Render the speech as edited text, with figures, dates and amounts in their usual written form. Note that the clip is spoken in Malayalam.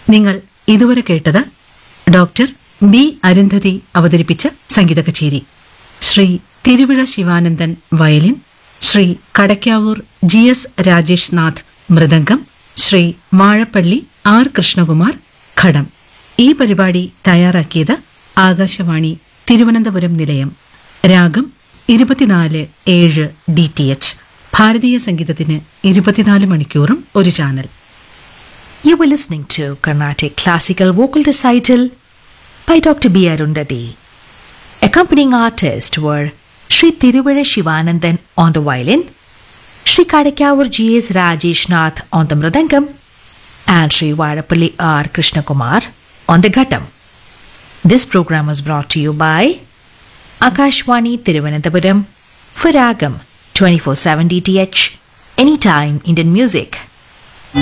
നിങ്ങൾ ഇതുവരെ കേട്ടത് ഡോക്ടർ ബി അരുന്ധതി അവതരിപ്പിച്ച സംഗീത കച്ചേരി. Shri Thiruvizha Sivanandan violin, Shri Kadakkavoor GS Rajesh Nath mridangam, Shri മാഴപ്പള്ളി R Krishnakumar ഘടം. ഈ പരിപാടി തയ്യാറാക്കിയത് ആകാശവാണി തിരുവനന്തപുരം നിലയം. രാഗം 24/7 DTH. ഭാരതീയ സംഗീതത്തിന് 24 മണിക്കൂറും ഒരു channel. You were listening to Carnatic Classical Vocal Recital by Dr. B. Arundhati. Accompanying artists were Sri Tiruvara Shivanandan on the violin, Sri Kadakavur GS Rajesh Nath on the mridangam, and Sri Vaidapalli R. Krishnakumar on the ghattam. This program was brought to you by Akashvani Thiruvananthapuram for Ragam 24/7 DTH, anytime Indian music.